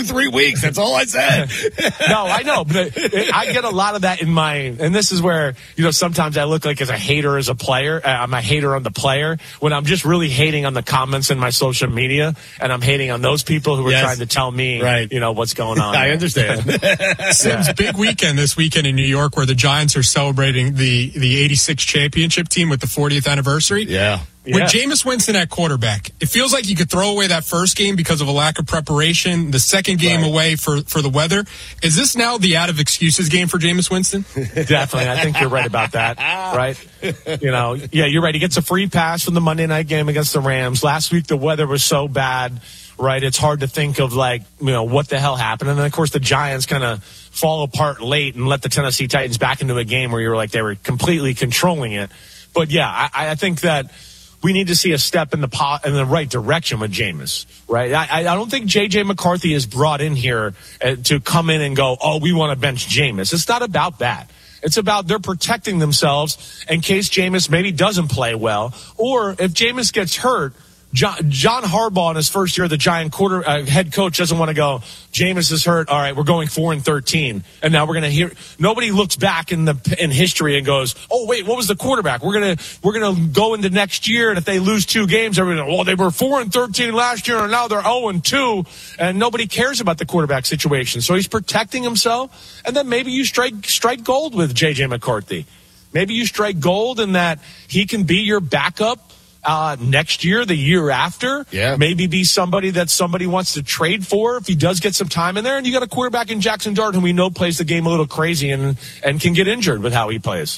through 3 weeks. That's all I said. No, I know, but I get a lot of that in my, and this is where, sometimes I look like as a hater as a player. I'm a hater on the player when I'm just really hating on the comments in my social media, and I'm hating on those people who are trying to tell me, what's going on. I understand. Sim's big weekend this weekend in New York, where the Giants are celebrating the 86 championship team with the 40th anniversary. Yeah. With Jameis Winston at quarterback, it feels like you could throw away that first game because of a lack of preparation, the second game away for the weather. Is this now the out of excuses game for Jameis Winston? Definitely. I think you're right about that, right? You're right. He gets a free pass from the Monday night game against the Rams. Last week, the weather was so bad, right? It's hard to think of, what the hell happened. And then, of course, the Giants kind of fall apart late and let the Tennessee Titans back into a game where you were like they were completely controlling it. But, I think that we need to see a step in the right direction with Jameis, right? I don't think J.J. McCarthy is brought in here to come in and go, we want to bench Jameis. It's not about that. It's about they're protecting themselves in case Jameis maybe doesn't play well. Or if Jameis gets hurt, John Harbaugh in his first year, the Giant head coach doesn't want to go, Jameis is hurt. All right, we're going 4-13. And now we're going to hear, nobody looks back in history and goes, oh, wait, what was the quarterback? We're going to go into next year. And if they lose 2 games, everybody, they were 4-13 last year and now they're 0-2. And nobody cares about the quarterback situation. So he's protecting himself. And then maybe you strike gold with J.J. McCarthy. Maybe you strike gold in that he can be your backup next year, the year after. Maybe be somebody that somebody wants to trade for if he does get some time in there. And you got a quarterback in Jackson Dart who we know plays the game a little crazy and can get injured with how he plays.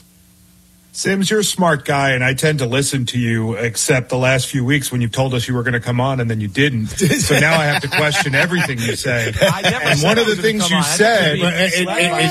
Sims, you're a smart guy, and I tend to listen to you, except the last few weeks when you've told us you were going to come on and then you didn't. So now I have to question everything you say. And one of the things you said... Listen,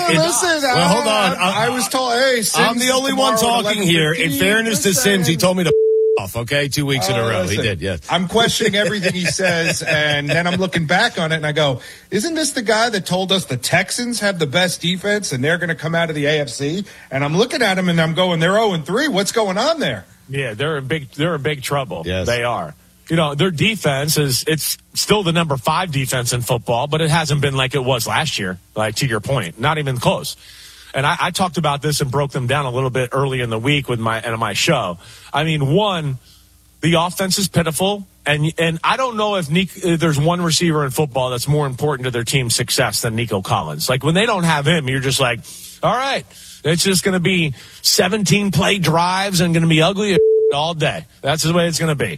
hold on. I was told, hey, Sims, I'm the only one talking here. In fairness to Sims, he told me to off, okay? 2 weeks in a row. Listen, he did, yes. I'm questioning everything he says, and then I'm looking back on it, and I go, isn't this the guy that told us the Texans have the best defense, and they're going to come out of the AFC? And I'm looking at him, and I'm going, they're 0-3. What's going on there? Yeah, they're in big trouble. Yes. They are. Their defense it's still the number 5 defense in football, but it hasn't been like it was last year, to your point. Not even close. And I talked about this and broke them down a little bit early in the week with my show. I mean, one, the offense is pitiful, and I don't know if there's one receiver in football that's more important to their team's success than Nico Collins. Like, when they don't have him, you're just like, all right, it's just going to be 17-play drives and going to be ugly all day. That's the way it's going to be.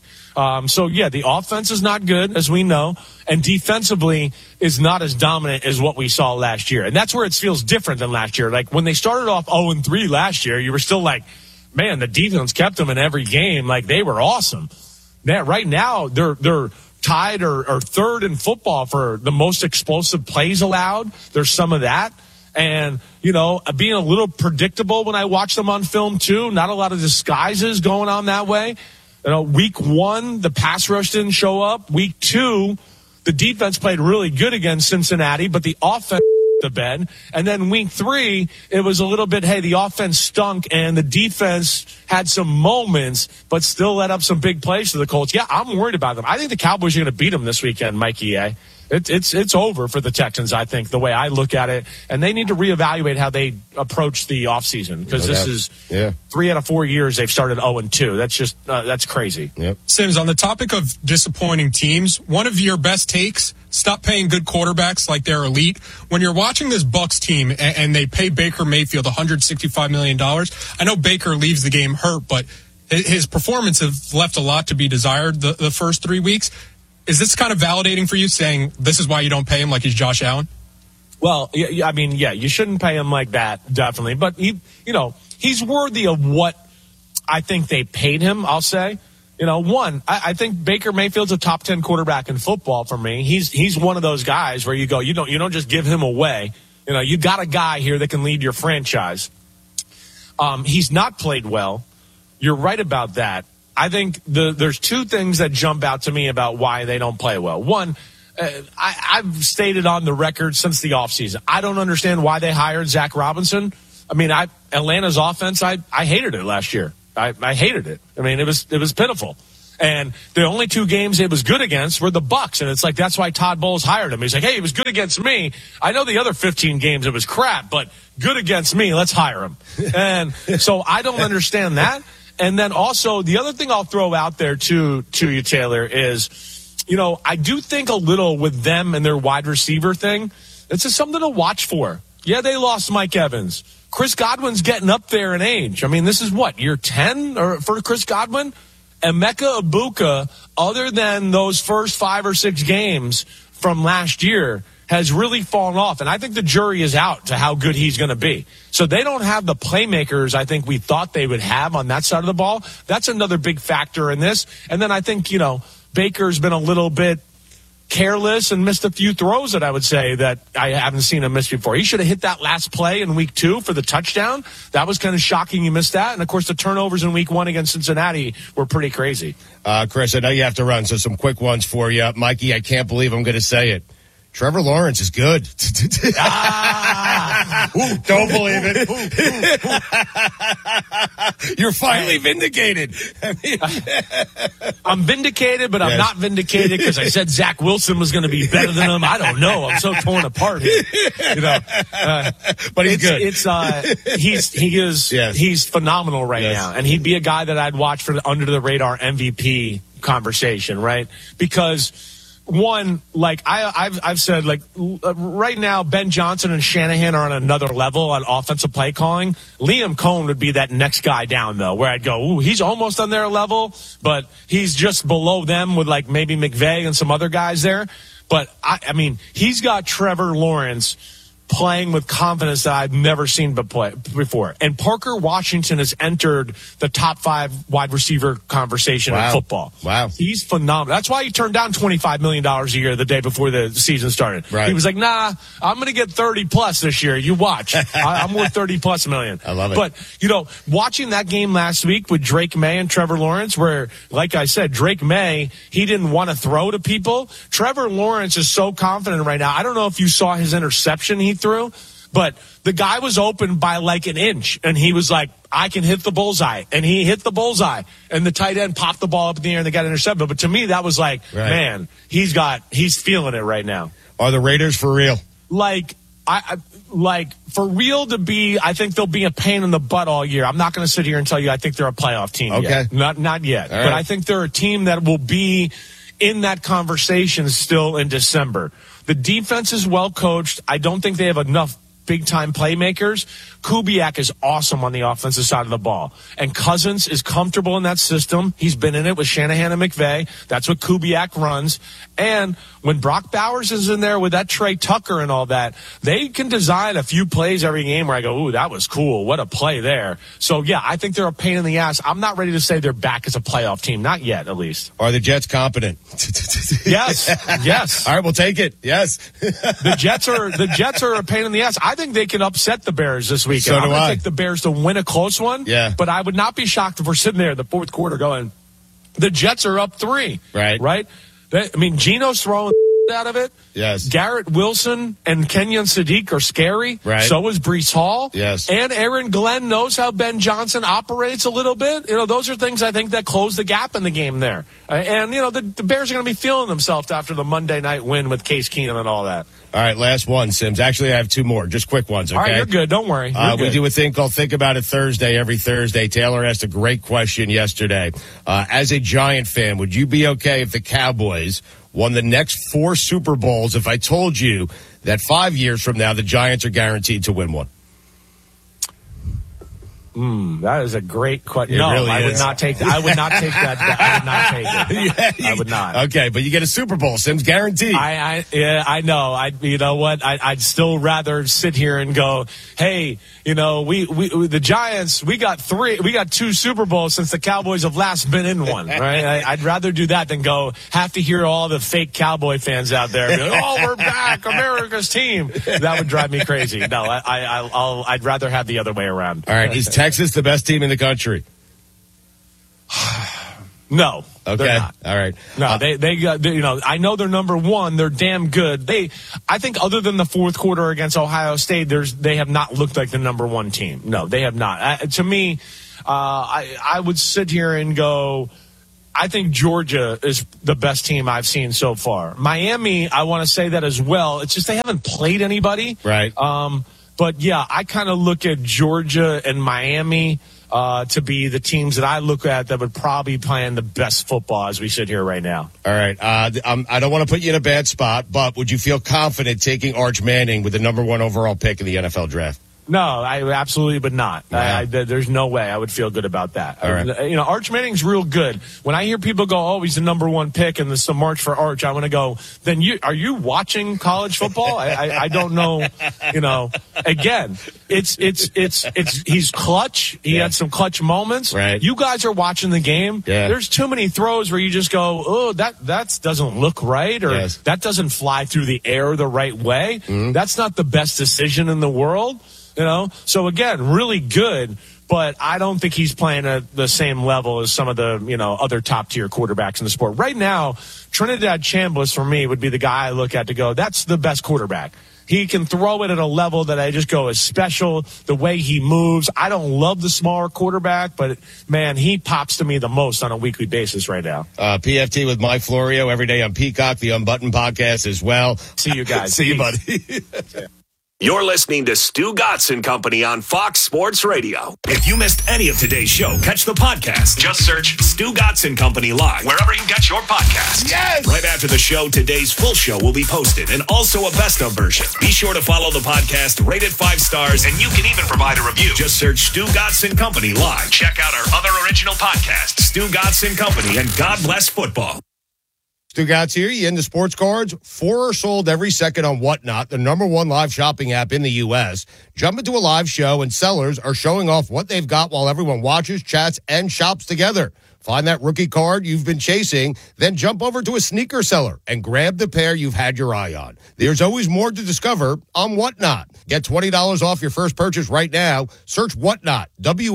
The offense is not good, as we know, and defensively is not as dominant as what we saw last year. And that's where it feels different than last year. Like, when they started off 0-3 last year, you were still like, man, the defense kept them in every game. Like, they were awesome. Right now, they're tied or third in football for the most explosive plays allowed. There's some of that. And, being a little predictable when I watch them on film, too. Not a lot of disguises going on that way. Week 1, the pass rush didn't show up. Week 2, the defense played really good against Cincinnati, but the offense the bed. And then week 3, it was a little bit, hey, the offense stunk and the defense had some moments, but still let up some big plays to the Colts. Yeah, I'm worried about them. I think the Cowboys are going to beat them this weekend, Mikey A. It's over for the Texans, I think, the way I look at it. And they need to reevaluate how they approach the offseason, because this is 3 out of 4 years they've started 0-2. That's just that's crazy. Yep. Sims, on the topic of disappointing teams, one of your best takes, stop paying good quarterbacks like they're elite. When you're watching this Bucs team and they pay Baker Mayfield $165 million, I know Baker leaves the game hurt, but his performance has left a lot to be desired the first 3 weeks. Is this kind of validating for you, saying this is why you don't pay him like he's Josh Allen? Well, I mean, you shouldn't pay him like that, definitely. But he's worthy of what I think they paid him. I'll say, I think Baker Mayfield's a top 10 quarterback in football for me. He's one of those guys where you go, you don't just give him away. You got a guy here that can lead your franchise. He's not played well. You're right about that. I think there's 2 things that jump out to me about why they don't play well. One, I've stated on the record since the offseason, I don't understand why they hired Zach Robinson. I mean, Atlanta's offense, I hated it last year. I hated it. I mean, it was pitiful. And the only 2 games it was good against were the Bucs, and it's like that's why Todd Bowles hired him. He's like, hey, he was good against me. I know the other 15 games it was crap, but good against me, let's hire him. And so I don't understand that. And then also the other thing I'll throw out there to you, Taylor, is, I do think a little with them and their wide receiver thing, it's just something to watch for. Yeah, they lost Mike Evans. Chris Godwin's getting up there in age. I mean, this is what, year 10 for Chris Godwin? Emeka Egbuka, other than those first 5 or 6 games from last year, has really fallen off. And I think the jury is out to how good he's going to be. So they don't have the playmakers I think we thought they would have on that side of the ball. That's another big factor in this. And then I think, Baker's been a little bit careless and missed a few throws that I would say that I haven't seen him miss before. He should have hit that last play in week 2 for the touchdown. That was kind of shocking he missed that. And, of course, the turnovers in week 1 against Cincinnati were pretty crazy. Chris, I know you have to run, so some quick ones for you. Mikey, I can't believe I'm going to say it. Trevor Lawrence is good. Don't believe it. You're finally vindicated. I'm vindicated, but I'm not vindicated because I said Zach Wilson was going to be better than him. I don't know. I'm so torn apart here. But he's good. He's phenomenal right now, and he'd be a guy that I'd watch for the under the radar MVP conversation, right? Because one, like I've said, like right now, Ben Johnson and Shanahan are on another level on offensive play calling. Liam Cohen would be that next guy down, though, where I'd go, ooh, he's almost on their level, but he's just below them with like maybe McVay and some other guys there. But I mean, he's got Trevor Lawrence playing with confidence that I've never seen before. And Parker Washington has entered the top 5 wide receiver conversation in football. Wow. He's phenomenal. That's why he turned down $25 million a year the day before the season started. Right. He was like, nah, I'm going to get 30 plus this year. You watch. I'm worth 30 plus million. I love it. But, watching that game last week with Drake May and Trevor Lawrence, where, like I said, Drake May, he didn't want to throw to people. Trevor Lawrence is so confident right now. I don't know if you saw his interception he threw, but the guy was open by like an inch, and he was like, I can hit the bullseye. And he hit the bullseye, and the tight end popped the ball up in the air, and they got intercepted. But to me, that was like, man, he's feeling it right now. Are the Raiders for real? For real to be, I think they'll be a pain in the butt all year. I'm not going to sit here and tell you I think they're a playoff team yet. Not yet. All right. But I think they're a team that will be in that conversation still in December. The defense is well coached. I don't think they have enough big-time playmakers. Kubiak is awesome on the offensive side of the ball. And Cousins is comfortable in that system. He's been in it with Shanahan and McVay. That's what Kubiak runs. And when Brock Bowers is in there with that Trey Tucker and all that, they can design a few plays every game where I go, ooh, that was cool. What a play there. So, yeah, I think they're a pain in the ass. I'm not ready to say they're back as a playoff team. Not yet, at least. Are the Jets competent? Yes. All right, we'll take it. Yes. The Jets are a pain in the ass. I think they can upset the Bears this weekend. So do I'm going I. to take the Bears to win a close one. Yeah. But I would not be shocked if we're sitting there in the fourth quarter going, the Jets are up 3. Right? Geno's throwing out of it. Yes. Garrett Wilson and Kenyon Sadiq are scary. Right. So is Breece Hall. Yes. And Aaron Glenn knows how Ben Johnson operates a little bit. Those are things I think that close the gap in the game there. And the Bears are going to be feeling themselves after the Monday night win with Case Keenum and all that. All right, last one, Sims. Actually, I have 2 more. Just quick ones, okay? All right, you're good. Don't worry. We do a thing called Think About It Thursday every Thursday. Taylor asked a great question yesterday. As a Giant fan, would you be okay if the Cowboys won the next 4 Super Bowls if I told you that 5 years from now the Giants are guaranteed to win one? That is a great question. No, really I would not take that. I would not take that. I would not take it. I would not. Okay, but you get a Super Bowl, Sims, guaranteed. I know. You know what? I'd still rather sit here and go, hey, we the Giants, we got 2 Super Bowls since the Cowboys have last been in one, right? I'd rather do that than have to hear all the fake Cowboy fans out there be like, oh, we're back, America's team. That would drive me crazy. No, I'd rather have the other way around. All right, is Texas the best team in the country? No. Okay. They're not. All right. No, they got, I know they're number 1. They're damn good. I think other than the fourth quarter against Ohio State, they have not looked like the number 1 team. No, they have not. To me, I would sit here and go, I think Georgia is the best team I've seen so far. Miami, I want to say that as well. It's just they haven't played anybody. Right. But, yeah, I kind of look at Georgia and Miami to be the teams that I look at that would probably be playing the best football as we sit here right now. All right. I don't want to put you in a bad spot, but would you feel confident taking Arch Manning with the number 1 overall pick in the NFL draft? No, I absolutely would not. Wow. There's no way I would feel good about that. All right. Arch Manning's real good. When I hear people go, "Oh, he's the number 1 pick," and this is a march for Arch, I want to go. Then are you watching college football? I don't know. Again, it's he's clutch. He had some clutch moments. Right. You guys are watching the game. Yeah. There's too many throws where you just go, "Oh, that doesn't look right," or yes. that doesn't fly through the air the right way. Mm-hmm. That's not the best decision in the world. So again, really good, but I don't think he's playing at the same level as some of the, other top tier quarterbacks in the sport. Right now, Trinidad Chambliss for me would be the guy I look at to go, that's the best quarterback. He can throw it at a level that I just go is special, the way he moves. I don't love the smaller quarterback, but man, he pops to me the most on a weekly basis right now. PFT with Mike Florio every day on Peacock, the Unbuttoned podcast as well. See you guys. See you, buddy. You're listening to Stu Gatz and Company on Fox Sports Radio. If you missed any of today's show, catch the podcast. Just search Stu Gatz and Company Live, wherever you get your podcasts. Yes! Right after the show, today's full show will be posted, and also a best-of version. Be sure to follow the podcast, rate it 5 stars, and you can even provide a review. Just search Stu Gatz and Company Live. Check out our other original podcasts, Stu Gatz and Company, and God Bless Football. Stu Gatz here. You into sports cards? 4 are sold every second on Whatnot, the number 1 live shopping app in the U.S. Jump into a live show, and sellers are showing off what they've got while everyone watches, chats, and shops together. Find that rookie card you've been chasing, then jump over to a sneaker seller and grab the pair you've had your eye on. There's always more to discover on Whatnot. Get $20 off your first purchase right now. Search Whatnot,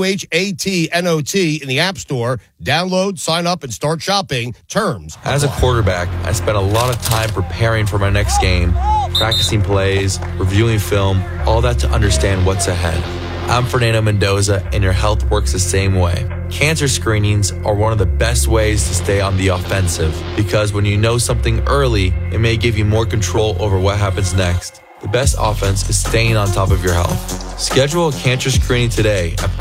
WHATNOT, in the App Store. Download, sign up, and start shopping. Terms apply. As a quarterback, I spent a lot of time preparing for my next game, practicing plays, reviewing film, all that to understand what's ahead. I'm Fernando Mendoza, and your health works the same way. Cancer screenings are one of the best ways to stay on the offensive because when you know something early, it may give you more control over what happens next. The best offense is staying on top of your health. Schedule a cancer screening today at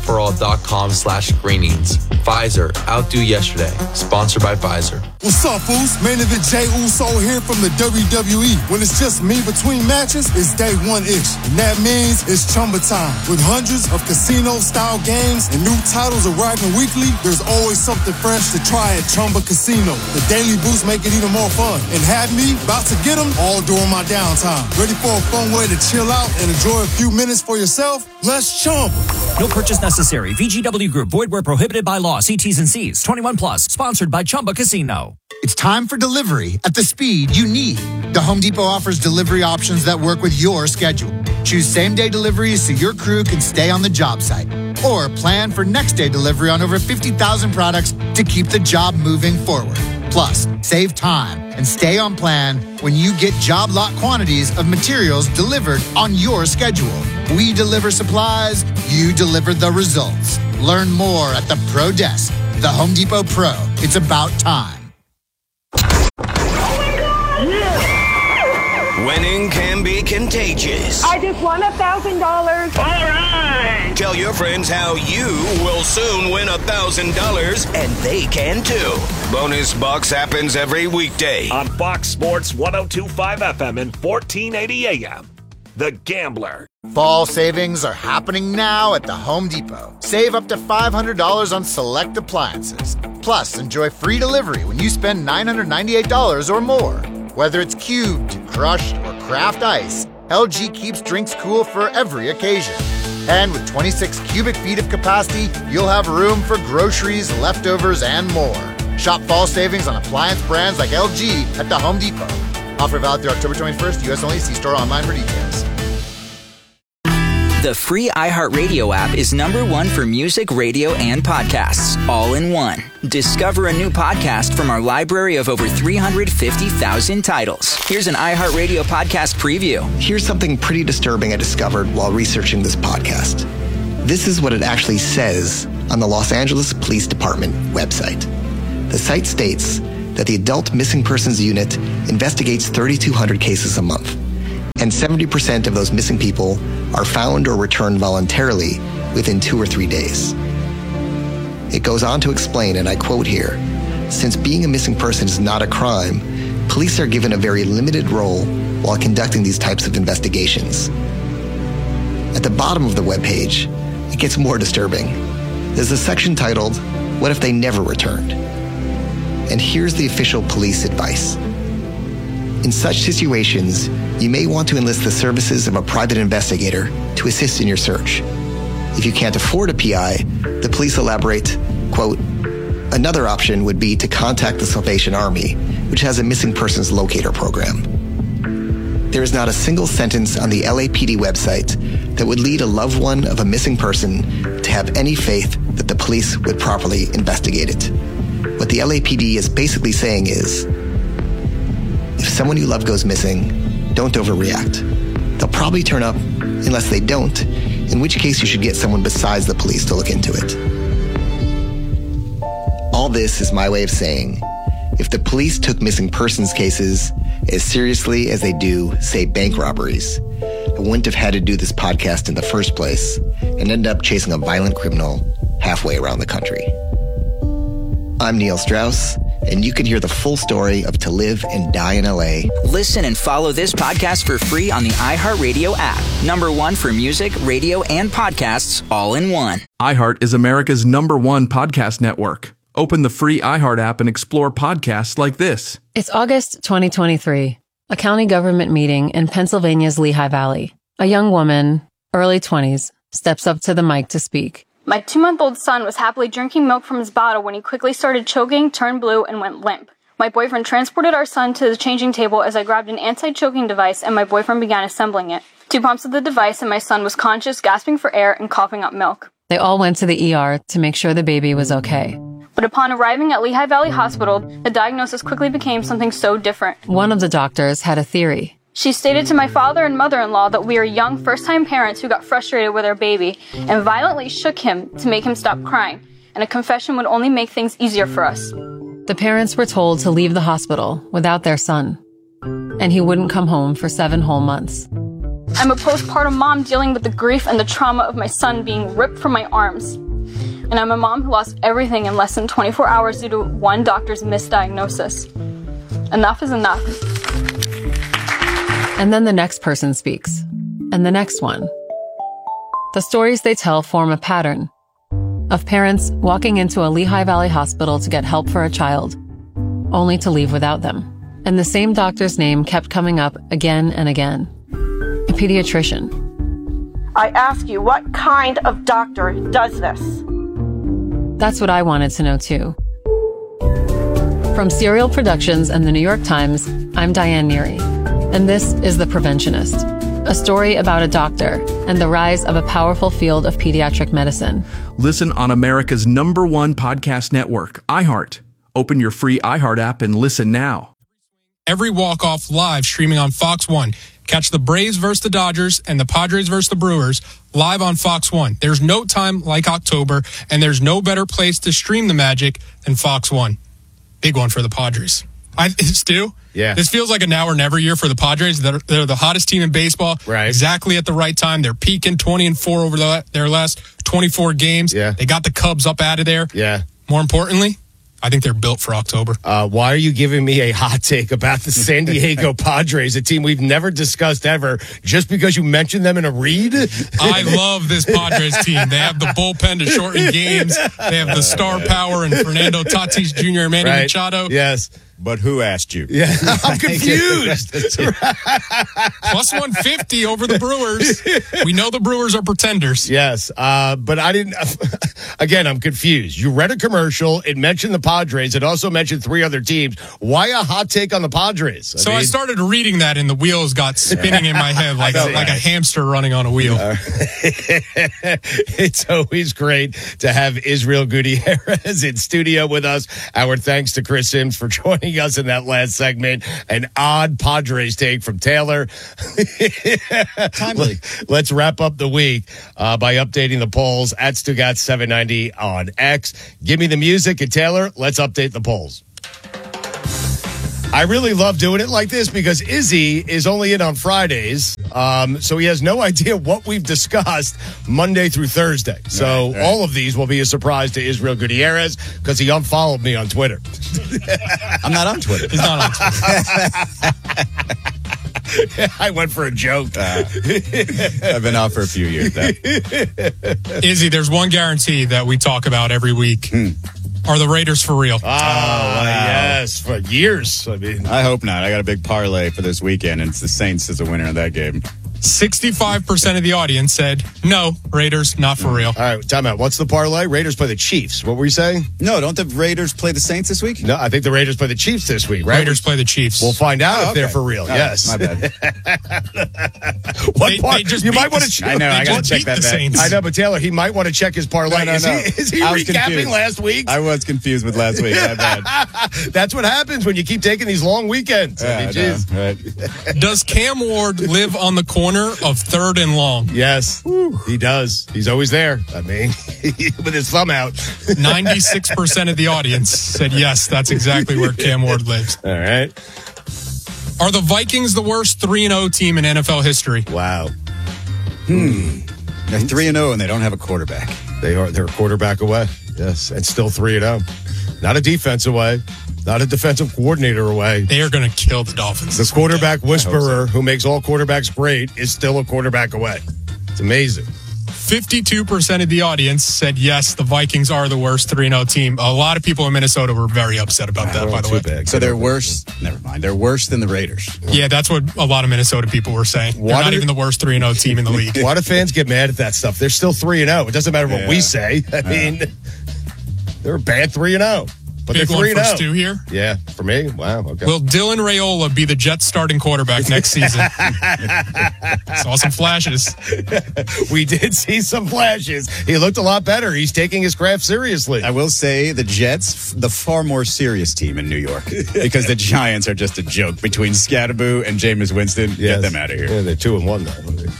Pfizerforall.com/screenings. Pfizer, outdo yesterday. Sponsored by Pfizer. What's up, fools? Main event Jey Uso here from the WWE. When it's just me between matches, it's day 1-ish. And that means it's Chumba time. With hundreds of casino-style games and new titles arriving weekly, there's always something fresh to try at Chumba Casino. The daily boosts make it even more fun. And have me about to get them all during my downtime. Ready for a fun way to chill out and enjoy a few minutes for yourself? Let's Chumba. No purchase necessary. VGW Group. Void where prohibited by law. See T's and C's. 21 plus. Sponsored by Chumba Casino. It's time for delivery at the speed you need. The Home Depot offers delivery options that work with your schedule. Choose same-day deliveries so your crew can stay on the job site. Or plan for next-day delivery on over 50,000 products to keep the job moving forward. Plus, save time and stay on plan when you get job lot quantities of materials delivered on your schedule. We deliver supplies, you deliver the results. Learn more at the Pro Desk. The Home Depot Pro. It's about time. Winning can be contagious. I just won $1,000. All right. Tell your friends how you will soon win $1,000, and they can too. Bonus Bucks happens every weekday On Fox Sports 102.5 FM and 1480 AM. The Gambler. Fall savings are happening now at the Home Depot. Save up to $500 on select appliances. Plus, enjoy free delivery when you spend $998 or more. Whether it's cubed, crushed, or craft ice, LG keeps drinks cool for every occasion. And with 26 cubic feet of capacity, you'll have room for groceries, leftovers, and more. Shop fall savings on appliance brands like LG at the Home Depot. Offer valid through October 21st, U.S. only. See store online for details. The free iHeartRadio app is #1 for music, radio, and podcasts, all in one. Discover a new podcast from our library of over 350,000 titles. Here's an iHeartRadio podcast preview. Here's something pretty disturbing I discovered while researching this podcast. This is what it actually says on the Los Angeles Police Department website. The site states that the Adult Missing Persons Unit investigates 3,200 cases a month, and 70% of those missing people are found or returned voluntarily within 2 or 3 days. It goes on to explain, and I quote here, "Since being a missing person is not a crime, police are given a very limited role while conducting these types of investigations." At the bottom of the webpage, it gets more disturbing. There's a section titled, "What if they never returned?" And here's the official police advice. In such situations, you may want to enlist the services of a private investigator to assist in your search. If you can't afford a PI, the police elaborate, quote, "Another option would be to contact the Salvation Army, which has a missing persons locator program." There is not a single sentence on the LAPD website that would lead a loved one of a missing person to have any faith that the police would properly investigate it. What the LAPD is basically saying is, if someone you love goes missing, don't overreact. They'll probably turn up unless they don't, in which case you should get someone besides the police to look into it. All this is my way of saying, if the police took missing persons cases as seriously as they do, say, bank robberies, I wouldn't have had to do this podcast in the first place and end up chasing a violent criminal halfway around the country. I'm Neil Strauss, and you can hear the full story of To Live and Die in LA. Listen and follow this podcast for free on the iHeartRadio app. #1 for music, radio, and podcasts all in one. iHeart is America's #1 podcast network. Open the free iHeart app and explore podcasts like this. It's August 2023, a county government meeting in Pennsylvania's Lehigh Valley. A young woman, early 20s, steps up to the mic to speak. My 2-month-old son was happily drinking milk from his bottle when he quickly started choking, turned blue, and went limp. My boyfriend transported our son to the changing table as I grabbed an anti-choking device and my boyfriend began assembling it. 2 pumps of the device and my son was conscious, gasping for air, and coughing up milk. They all went to the ER to make sure the baby was okay. But upon arriving at Lehigh Valley Hospital, the diagnosis quickly became something so different. One of the doctors had a theory. She stated to my father and mother-in-law that we are young first-time parents who got frustrated with our baby and violently shook him to make him stop crying, and a confession would only make things easier for us. The parents were told to leave the hospital without their son, and he wouldn't come home for 7 whole months. I'm a postpartum mom dealing with the grief and the trauma of my son being ripped from my arms. And I'm a mom who lost everything in less than 24 hours due to one doctor's misdiagnosis. Enough is enough. And then the next person speaks, and the next one. The stories they tell form a pattern of parents walking into a Lehigh Valley hospital to get help for a child, only to leave without them. And the same doctor's name kept coming up again and again. A pediatrician. I ask you, what kind of doctor does this? That's what I wanted to know too. From Serial Productions and the New York Times, I'm Diane Neary. And this is The Preventionist, a story about a doctor and the rise of a powerful field of pediatric medicine. Listen on America's #1 podcast network, iHeart. Open your free iHeart app and listen now. Every walk-off live streaming on Fox 1. Catch the Braves versus the Dodgers and the Padres versus the Brewers live on Fox 1. There's no time like October, and there's no better place to stream the magic than Fox 1. Big one for the Padres. Stu? Yeah. This feels like a now or never year for the Padres. They're the hottest team in baseball. Right. Exactly at the right time. They're peaking 20-4 over their last 24 games. Yeah. They got the Cubs up out of there. Yeah. More importantly, I think they're built for October. Why are you giving me a hot take about the San Diego Padres, a team we've never discussed ever, just because you mentioned them in a read? I love this Padres team. They have the bullpen to shorten games. They have the star power in Fernando Tatis Jr. and Manny Machado. Yes. But who asked you? Yeah, I'm confused. Plus 150 over the Brewers. We know the Brewers are pretenders. Yes, but I didn't. Again, I'm confused. You read a commercial. It mentioned the Padres. It also mentioned 3 other teams. Why a hot take on the Padres? I started reading that, and the wheels got spinning in my head like a hamster running on a wheel. It's always great to have Israel Gutierrez in studio with us. Our thanks to Chris Sims for joining joining us in that last segment. An odd Padres take from Taylor. Timely. Let's wrap up the week by updating the polls at Stugat790 on X. Give me the music, and Taylor, let's update the polls. I really love doing it like this because Izzy is only in on Fridays, so he has no idea what we've discussed Monday through Thursday. So right. all of these will be a surprise to Israel Gutierrez because he unfollowed me on Twitter. I'm not on Twitter. He's not on Twitter. I went for a joke. I've been off for a few years now. Izzy, there's one guarantee that we talk about every week. Are the Raiders for real? Wow. Yes, for years. I mean, I hope not. I got a big parlay for this weekend, and it's the Saints as the winner of that game. 65% of the audience said, no, Raiders, not for real. All right, time out. What's the parlay? Raiders play the Chiefs. What were you saying? No, don't the Raiders play the Saints this week? No, I think the Raiders play the Chiefs this week, right? Raiders play the Chiefs. We'll find out if they're for real. Yes. My bad. You might want to check. I know, I got to check that back. I know, but Taylor, he might want to check his parlay. No. Is he recapping confused. last week? I was confused with last week. My bad. That's what happens when you keep taking these long weekends. Yeah, geez. right. Does Cam Ward live on the corner of 3rd and long? Yes, he does. He's always there. I mean, with his thumb out. 96% of the audience said yes, that's exactly where Cam Ward lives. All right. Are the Vikings the worst 3-0 team in NFL history? Wow. They're 3-0 and they don't have a quarterback. They're a quarterback away. Yes, and still 3-0. Not a defense away. Not a defensive coordinator away. They are going to kill the Dolphins. The quarterback whisperer who makes all quarterbacks great is still a quarterback away. It's amazing. 52% of the audience said yes, the Vikings are the worst 3-0 team. A lot of people in Minnesota were very upset about that, by the way. Bad. So they're worse. Never mind. They're worse than the Raiders. Yeah, that's what a lot of Minnesota people were saying. They're not even the worst 3-0 team in the league. Why do fans get mad at that stuff? They're still 3-0. It doesn't matter what we say. I mean, they're a bad 3-0. But Big they're 3-0. one for Stu here. Yeah, for me. Wow. Okay. Will Dylan Raiola be the Jets starting quarterback next season? Saw some flashes. We did see some flashes. He looked a lot better. He's taking his craft seriously. I will say the Jets, the far more serious team in New York, because the Giants are just a joke between Scatterboo and Jameis Winston. Get them out of here. Yeah, they're 2-1 though.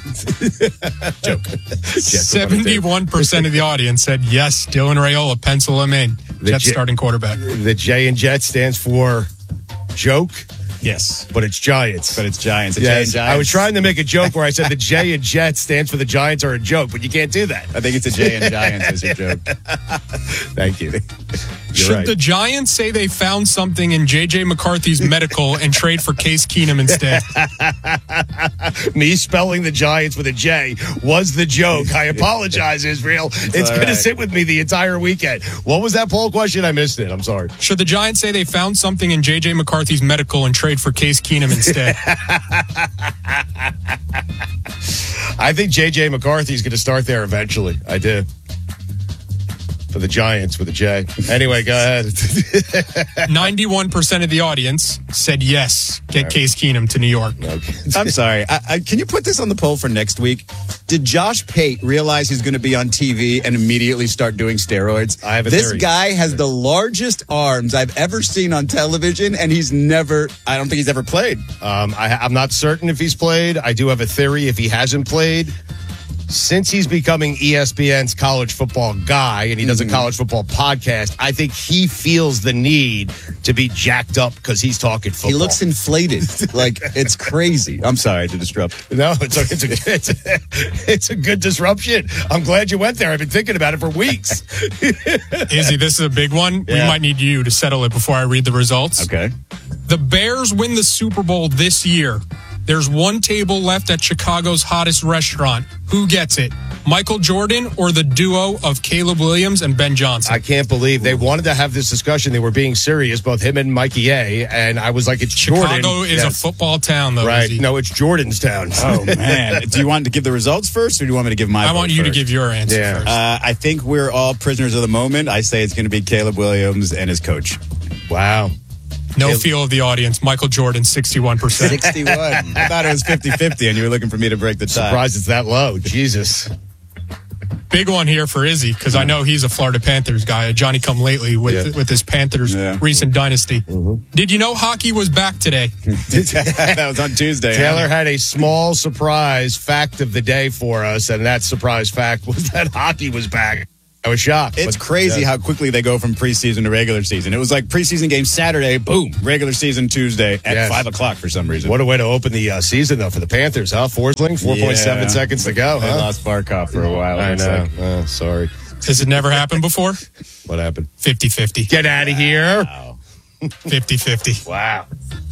Joke. 71% of the audience said yes, Dylan Raiola, pencil him in. Jets starting quarterback. The J in Jets stands for joke. Yes. But it's Giants. But it's Giants. Yes. J in I was trying to make a joke where I said the J in Jets stands for the Giants are a joke, but you can't do that. I think it's a J in Giants as your joke. Thank you. Should the Giants say they found something in J.J. McCarthy's medical and trade for Case Keenum instead? Me spelling the Giants with a J was the joke. I apologize, Israel. It's going to sit with me the entire weekend. What was that poll question? I missed it. I'm sorry. Should the Giants say they found something in J.J. McCarthy's medical and trade for Case Keenum instead? I think J.J. McCarthy's going to start there eventually. I do. For the Giants with a J. Anyway, go ahead. 91% of the audience said yes, get Case Keenum to New York. Okay. I'm sorry. Can you put this on the poll for next week? Did Josh Pate realize he's going to be on TV and immediately start doing steroids? I have a This theory. guy has the largest arms I've ever seen on television, and I don't think he's ever played. I'm not certain if he's played. I do have a theory if he hasn't played. Since he's becoming ESPN's college football guy and he does a college football podcast, I think he feels the need to be jacked up because he's talking football. He looks inflated. Like, it's crazy. I'm sorry to disrupt. No, it's a good disruption. I'm glad you went there. I've been thinking about it for weeks. Izzy, this is a big one. Yeah. We might need you to settle it before I read the results. Okay. The Bears win the Super Bowl this year. There's one table left at Chicago's hottest restaurant. Who gets it? Michael Jordan or the duo of Caleb Williams and Ben Johnson? I can't believe they wanted to have this discussion. They were being serious, both him and Mikey A. And I was like, it's Jordan. Chicago is a football town, though. Right. Izzy. No, it's Jordan's town. Oh, man. Do you want to give the results first, or do you want me to give my I want vote you to first? give your answer first. I think we're all prisoners of the moment. I say it's going to be Caleb Williams and his coach. Wow. No feel of the audience. Michael Jordan, 61%. 61. I thought it was 50-50, and you were looking for me to break the tie. Surprised it's that low. Jesus. Big one here for Izzy, because I know he's a Florida Panthers guy, a Johnny-come-lately with his Panthers recent dynasty. Did you know hockey was back today? That was on Tuesday. Taylor had a small surprise fact of the day for us, and that surprise fact was that hockey was back. I was shocked. It's crazy how quickly they go from preseason to regular season. It was like preseason game Saturday, boom, regular season Tuesday at 5 o'clock for some reason. What a way to open the season, though, for the Panthers, huh? Forsling, 4.7 seconds to go, They lost Barkov for a while. I know. Like. Sorry. Has it never happened before? What happened? 50-50. Get out of here. 50-50. Wow.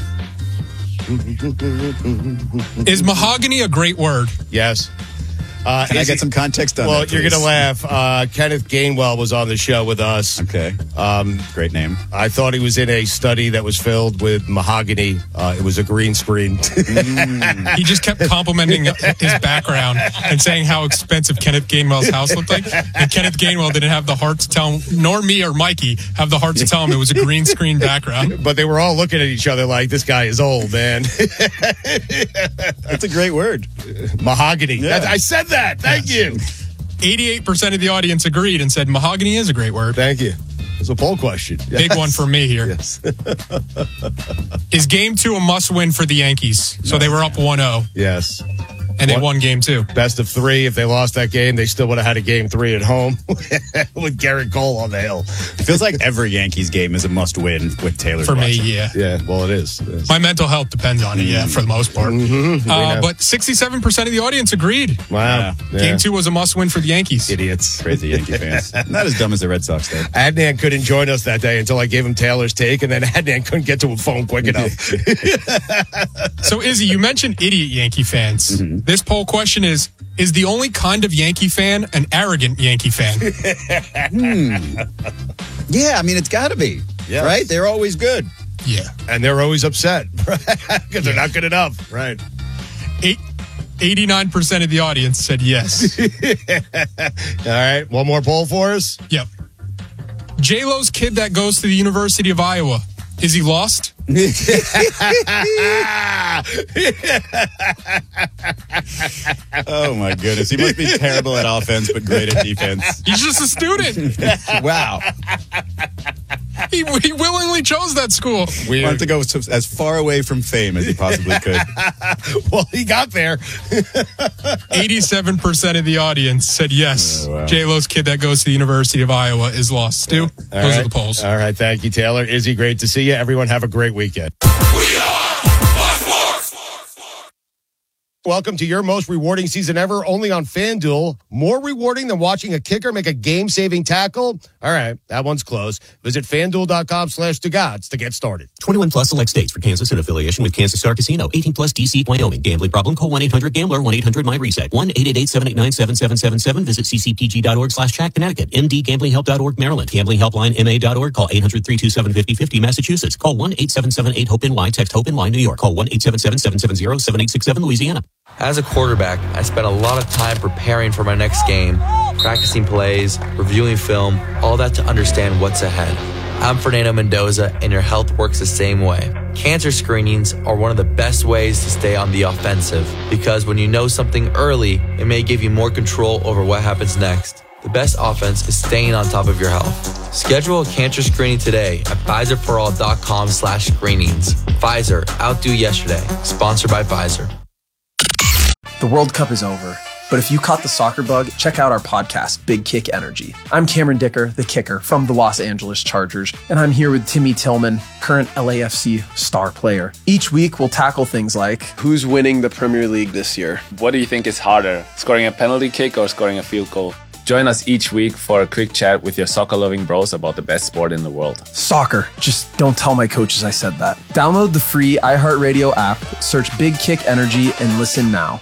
Is mahogany a great word? Yes. Can I get some context on that? Well, you're going to laugh. Kenneth Gainwell was on the show with us. Okay. Great name. I thought he was in a study that was filled with mahogany. It was a green screen. He just kept complimenting his background and saying how expensive Kenneth Gainwell's house looked like. And Kenneth Gainwell didn't have the heart to tell him, nor me or Mikey have the heart to tell him it was a green screen background. But they were all looking at each other like, this guy is old, man. That's a great word. Mahogany. Yeah. I said that. Thank you. 88% of the audience agreed and said mahogany is a great word. Thank you. It's a poll question. Big one for me here. Yes. Is game 2 a must-win for the Yankees? So they were up 1-0. Yes. And they won game 2. Best of 3. If they lost that game, they still would have had a game 3 at home with Garrett Cole on the hill. It feels like every Yankees game is a must-win with Taylor. For me, yeah. Yeah, well, it is. My mental health depends on it, for the most part. But 67% of the audience agreed. Wow. Yeah. Game 2 was a must-win for the Yankees. Idiots. Crazy Yankee fans. Not as dumb as the Red Sox, though. Adnan couldn't join us that day until I gave him Taylor's take, and then Adnan couldn't get to a phone quick enough. So, Izzy, you mentioned idiot Yankee fans. This poll question is the only kind of Yankee fan an arrogant Yankee fan? Yeah, I mean, it's got to be. Yes. Right? They're always good. Yeah. And they're always upset because they're not good enough. Right. 89% of the audience said yes. All right. One more poll for us? Yep. J-Lo's kid that goes to the University of Iowa, is he lost? Oh, my goodness. He must be terrible at offense, but great at defense. He's just a student. Wow. He willingly chose that school. He wanted to go as far away from fame as he possibly could. Well, he got there. 87% of the audience said yes. Oh, wow. J-Lo's kid that goes to the University of Iowa is lost. Stu, those are the polls. All right. Thank you, Taylor. Izzy, great to see you. Everyone have a great weekend. Welcome to your most rewarding season ever, only on FanDuel. More rewarding than watching a kicker make a game-saving tackle? All right, that one's close. Visit FanDuel.com/DeGods to get started. 21 plus select states for Kansas in affiliation with Kansas Star Casino. 18 plus DC, Wyoming. Gambling problem? Call 1-800-GAMBLER. 1-800-MY-RESET. 1-888-789-7777. Visit ccpg.org/Chat, Connecticut. MDGamblingHelp.org, Maryland. GamblingHelpline.ma.org. Call 800-327-5050, Massachusetts. Call 1-877-8-HOPE-NY. Text HOPE-NY, New York. Call 1-877-770-7867, Louisiana. As a quarterback, I spent a lot of time preparing for my next game, practicing plays, reviewing film, all that to understand what's ahead. I'm Fernando Mendoza, and your health works the same way. Cancer screenings are one of the best ways to stay on the offensive, because when you know something early, it may give you more control over what happens next. The best offense is staying on top of your health. Schedule a cancer screening today at PfizerForAll.com/screenings. Pfizer, outdo yesterday. Sponsored by Pfizer. The World Cup is over, but if you caught the soccer bug, check out our podcast, Big Kick Energy. I'm Cameron Dicker, the kicker from the Los Angeles Chargers, and I'm here with Timmy Tillman, current LAFC star player. Each week, we'll tackle things like, who's winning the Premier League this year? What do you think is harder, scoring a penalty kick or scoring a field goal? Join us each week for a quick chat with your soccer-loving bros about the best sport in the world. Soccer. Just don't tell my coaches I said that. Download the free iHeartRadio app, search Big Kick Energy, and listen now.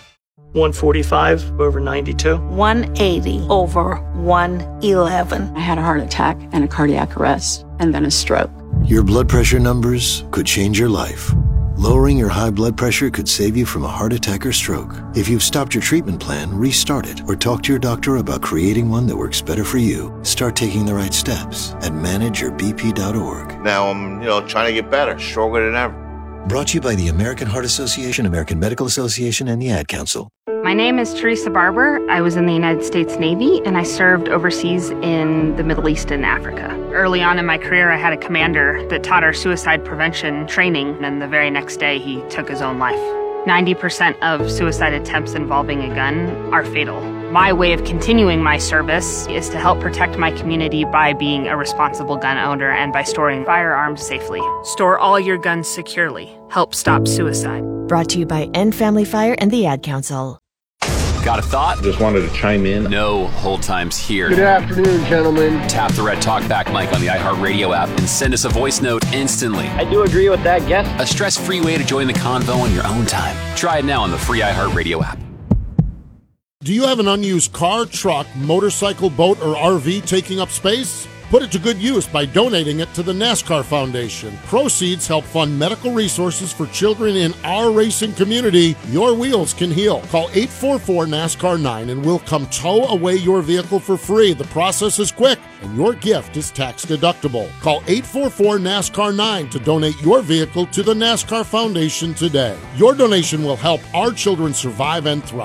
145 over 92. 180 over 111. I had a heart attack and a cardiac arrest and then a stroke. Your blood pressure numbers could change your life. Lowering your high blood pressure could save you from a heart attack or stroke. If you've stopped your treatment plan, restart it or talk to your doctor about creating one that works better for you. Start taking the right steps at manageyourbp.org. Now I'm, trying to get better, stronger than ever. Brought to you by the American Heart Association, American Medical Association, and the Ad Council. My name is Teresa Barber. I was in the United States Navy, and I served overseas in the Middle East and Africa. Early on in my career, I had a commander that taught our suicide prevention training, and the very next day, he took his own life. 90% of suicide attempts involving a gun are fatal. My way of continuing my service is to help protect my community by being a responsible gun owner and by storing firearms safely. Store all your guns securely. Help stop suicide. Brought to you by End Family Fire and the Ad Council. Got a thought? Just wanted to chime in. No hold times here. Good afternoon, gentlemen. Tap the red talkback mic on the iHeartRadio app and send us a voice note instantly. I do agree with that guess. A stress-free way to join the convo in your own time. Try it now on the free iHeartRadio app. Do you have an unused car, truck, motorcycle, boat, or RV taking up space? Put it to good use by donating it to the NASCAR Foundation. Proceeds help fund medical resources for children in our racing community. Your wheels can heal. Call 844-NASCAR-9 and we'll come tow away your vehicle for free. The process is quick and your gift is tax deductible. Call 844-NASCAR-9 to donate your vehicle to the NASCAR Foundation today. Your donation will help our children survive and thrive.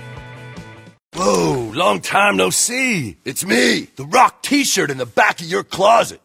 Whoa, long time no see. It's me, the Rock t-shirt in the back of your closet.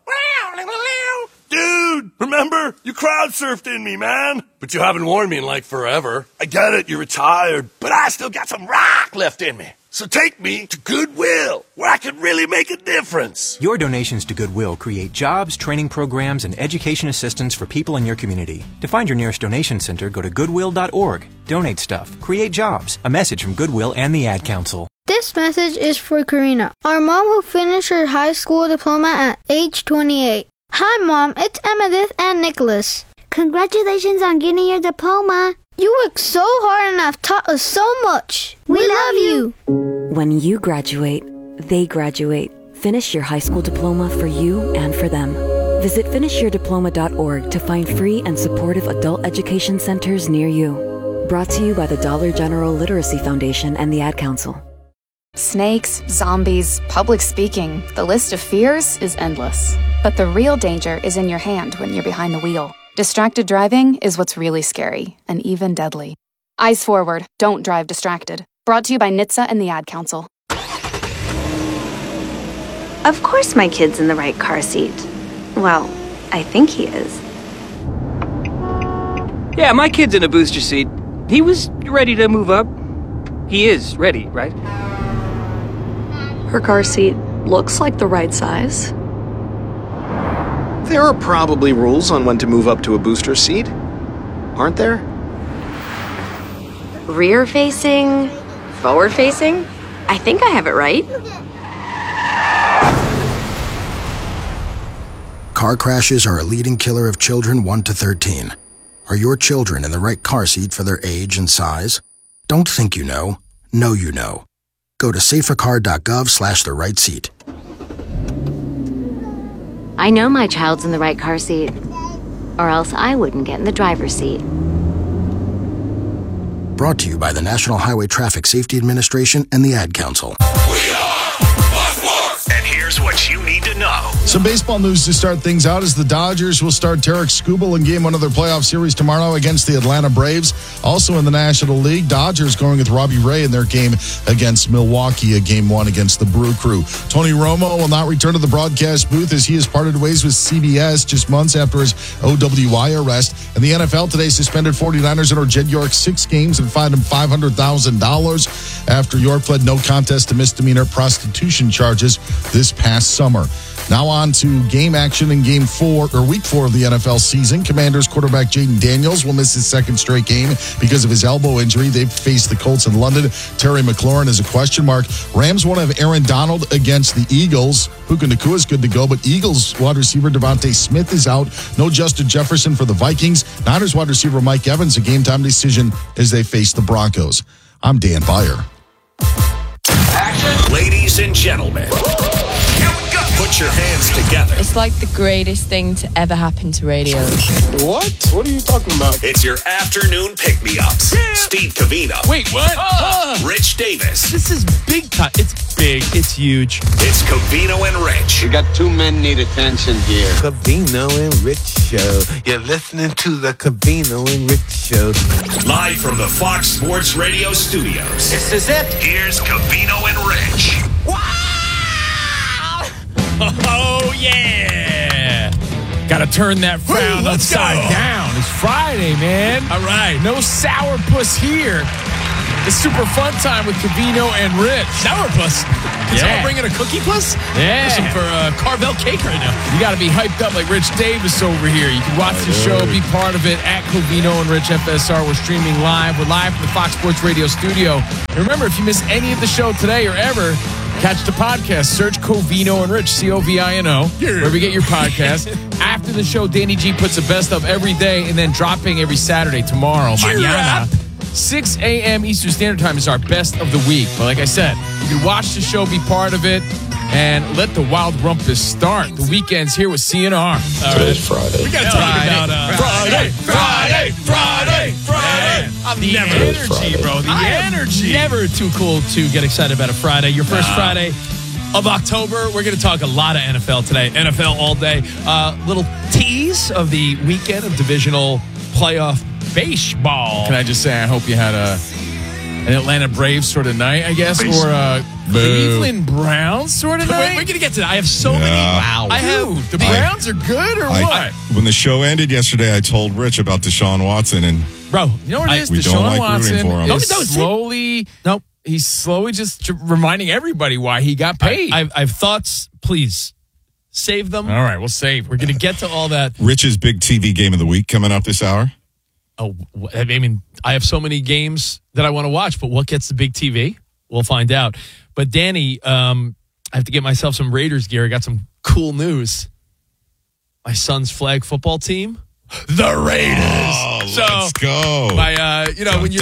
Dude, remember? You crowd surfed in me, man. But you haven't worn me in like forever. I get it, you're retired, but I still got some rock left in me. So take me to Goodwill, where I can really make a difference. Your donations to Goodwill create jobs, training programs, and education assistance for people in your community. To find your nearest donation center, go to goodwill.org. Donate stuff. Create jobs. A message from Goodwill and the Ad Council. This message is for Karina, our mom who finished her high school diploma at age 28. Hi, Mom. It's Emmettith and Nicholas. Congratulations on getting your diploma. You worked so hard and have taught us so much. We love you. When you graduate, they graduate. Finish your high school diploma for you and for them. Visit finishyourdiploma.org to find free and supportive adult education centers near you. Brought to you by the Dollar General Literacy Foundation and the Ad Council. Snakes, zombies, public speaking. The list of fears is endless. But the real danger is in your hand when you're behind the wheel. Distracted driving is what's really scary and even deadly. Eyes forward. Don't drive distracted. Brought to you by NHTSA and the Ad Council. Of course my kid's in the right car seat. Well, I think he is. Yeah, my kid's in a booster seat. He was ready to move up. He is ready, right? Her car seat looks like the right size. There are probably rules on when to move up to a booster seat, aren't there? Rear facing, forward facing. I think I have it right. Car crashes are a leading killer of children 1 to 13. Are your children in the right car seat for their age and size? Don't think you know. Know you know. Go to safercar.gov/the right seat. I know my child's in the right car seat, or else I wouldn't get in the driver's seat. Brought to you by the National Highway Traffic Safety Administration and the Ad Council. And here's what you need to know. Some baseball news to start things out as the Dodgers will start Tarik Skubal in Game 1 of their playoff series tomorrow against the Atlanta Braves. Also in the National League, Dodgers going with Robbie Ray in their game against Milwaukee, a Game 1 against the Brew Crew. Tony Romo will not return to the broadcast booth as he has parted ways with CBS just months after his OWI arrest. And the NFL today suspended 49ers owner Jed York 6 games and fined him $500,000 after York pled no contest to misdemeanor prostitution charges this past summer. Now on to game action in Week 4 of the NFL season. Commanders quarterback Jaden Daniels will miss his second straight game because of his elbow injury. They've faced the Colts in London. Terry McLaurin is a question mark. Rams won't have Aaron Donald against the Eagles. Puka Nacua is good to go, but Eagles wide receiver Devontae Smith is out. No Justin Jefferson for the Vikings. Niners wide receiver Mike Evans, a game-time decision as they face the Broncos. I'm Dan Beyer. Action. Ladies and gentlemen, here we go. Put your hands together. It's like the greatest thing to ever happen to radio. What? What are you talking about? It's your afternoon pick-me-ups. Yeah. Steve Covino. Wait, what? Rich Davis. This is big time. It's big. It's huge. It's Covino and Rich. We got two men need attention here. Covino and Rich Show. You're listening to the Covino and Rich Show. Live from the Fox Sports Radio studios. This is it. Here's Covino and Rich. Wow! Oh, yeah. Got to turn that frown upside down. It's Friday, man. All right. No sourpuss here. It's super fun time with Covino and Rich. Sourpuss? Is someone bringing a cookie puss? Yeah. Listen for Carvel cake right now. You got to be hyped up like Rich Davis over here. You can watch the show, be part of it at Covino and Rich FSR. We're streaming live. We're live from the Fox Sports Radio studio. And remember, if you miss any of the show today or ever, catch the podcast. Search Covino and Rich, Covino, wherever you get your podcast. After the show, Danny G puts the best of every day and then dropping every Saturday tomorrow. Mañana. 6 a.m. Eastern Standard Time is our best of the week. But like I said, you can watch the show, be part of it, and let the wild rumpus start. The weekend's here with CNR. All right. Today's Friday. We got to talk about Friday. The energy, bro. The energy. Never too cool to get excited about a Friday. Your first Friday of October. We're going to talk a lot of NFL today. NFL all day. Little tease of the weekend of divisional playoff baseball. Can I just say I hope you had an Atlanta Braves sort of night, I guess, or a Cleveland Browns sort of night? We're going to get to that. I have so many. Wow. The Browns are good or what? When the show ended yesterday, I told Rich about Deshaun Watson. And bro, you know what it is? We don't like rooting for him. He's slowly just reminding everybody why he got paid. I've thoughts. Please save them. All right, we'll save. We're going to get to all that. Rich's big TV game of the week coming up this hour. Oh, I mean, I have so many games that I want to watch, but what gets the big TV? We'll find out. But Danny, I have to get myself some Raiders gear. I got some cool news. My son's flag football team, the Raiders. Oh, let's go! When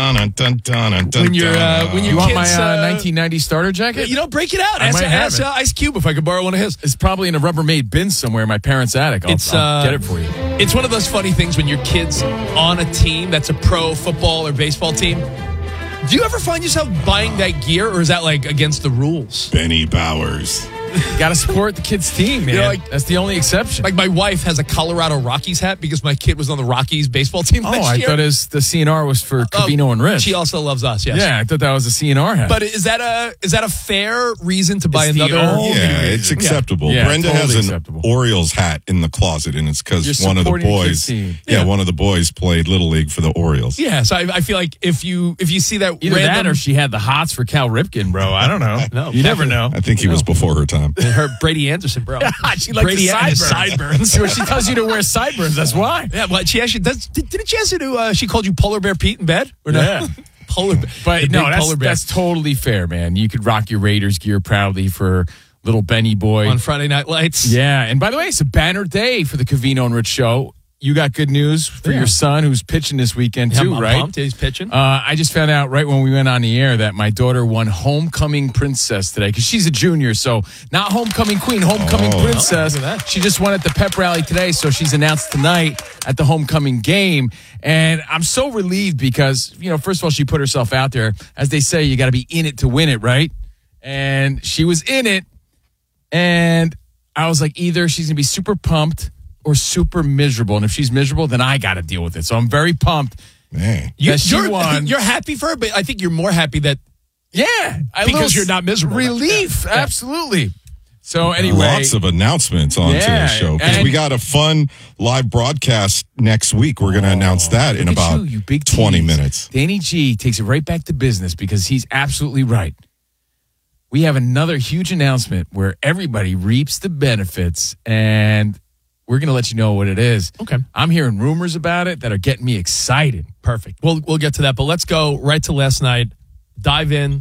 you want my 1990 starter jacket? Break it out. Ask Ice Cube if I could borrow one of his. It's probably in a Rubbermaid bin somewhere in my parents' attic. I'll get it for you. It's one of those funny things when your kid's on a team that's a pro football or baseball team. Do you ever find yourself buying that gear, or is that like against the rules? Benny Bowers. Got to support the kid's team, man. That's the only exception. Like my wife has a Colorado Rockies hat because my kid was on the Rockies baseball team last year. I thought the CNR was for Covino and Rich. She also loves us, yes. Yeah, I thought that was a CNR hat. But is that a fair reason to buy another? It's acceptable. Yeah, Brenda has an Orioles hat in the closet, and it's because one of the boys, one of the boys played Little League for the Orioles. Yeah, so I feel like if you see that either that or she had the hots for Cal Ripken, bro. I don't know. No, you never know. I think he was before her time. Her Brady Anderson, bro. She likes Brady the sideburns. She tells you to wear sideburns. That's why. Yeah, well, she actually does. Didn't she ask you to? She called you Polar Bear Pete in bed? Or yeah. Polar Bear. But no, that's totally fair, man. You could rock your Raiders gear proudly for little Benny boy on Friday Night Lights. Yeah, and by the way, it's a banner day for the Covino and Rich show. You got good news for your son who's pitching this weekend too, right? Pumped. He's pitching. I just found out right when we went on the air that my daughter won Homecoming Princess today because she's a junior, so not Homecoming Queen, Homecoming Princess. She just won at the pep rally today, so she's announced tonight at the homecoming game. And I'm so relieved because, first of all, she put herself out there. As they say, you got to be in it to win it, right? And she was in it, and I was like, either she's going to be super pumped or super miserable. And if she's miserable, then I got to deal with it. So I'm very pumped. Man. She won. You're happy for her, but I think you're more happy that... Yeah. Because you're not miserable. Relief. Yeah. Absolutely. So anyway. Lots of announcements on today's show. Because we got a fun live broadcast next week. We're going to announce that in about 20 minutes. Danny G takes it right back to business because he's absolutely right. We have another huge announcement where everybody reaps the benefits, and we're going to let you know what it is. Okay. I'm hearing rumors about it that are getting me excited. Perfect. We'll get to that, but let's go right to last night. Dive in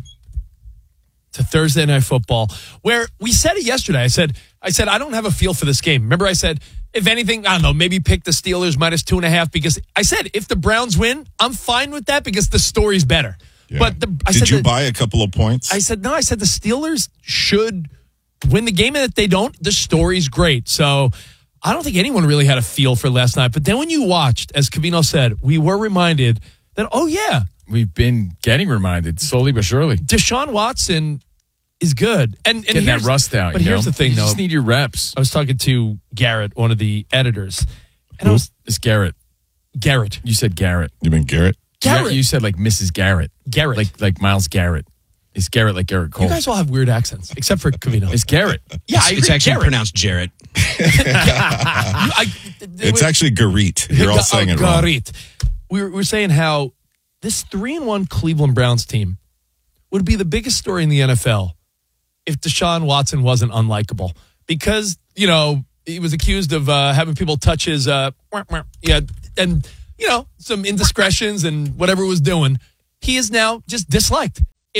to Thursday Night Football, where we said it yesterday. I said I don't have a feel for this game. Remember, I said, if anything, I don't know, maybe pick the Steelers minus 2.5 because I said if the Browns win, I'm fine with that because the story's better. Yeah. But did you buy a couple of points? I said the Steelers should win the game and that they don't, the story's great. So I don't think anyone really had a feel for last night. But then when you watched, as Covino said, we were reminded that, oh, yeah. We've been getting reminded slowly but surely. Deshaun Watson is good. And getting that rust out. But here's the thing, you though. You just need your reps. I was talking to Garrett, one of the editors. And It's Garrett. Garrett. You said Garrett. You mean Garrett? Garrett. You said like Mrs. Garrett. Garrett. Like Myles Garrett. It's Garrett like Garrett Cole. You guys all have weird accents, except for Covino. It's Garrett. Yeah, I agree. It's actually Garrett. pronounced Jarrett. It's actually Garit. You're all saying it wrong. Garit. We're saying how this 3-1 Cleveland Browns team would be the biggest story in the NFL if Deshaun Watson wasn't unlikable. Because, he was accused of having people touch his, and, some indiscretions and whatever he was doing. He is now just disliked.